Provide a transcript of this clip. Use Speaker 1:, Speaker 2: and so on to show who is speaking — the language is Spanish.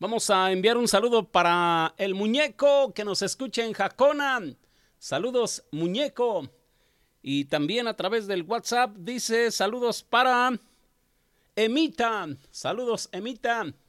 Speaker 1: Vamos a enviar un saludo para el muñeco que nos escucha en Jacona. Saludos, muñeco. Y también a través del WhatsApp dice saludos para Emita. Saludos, Emita.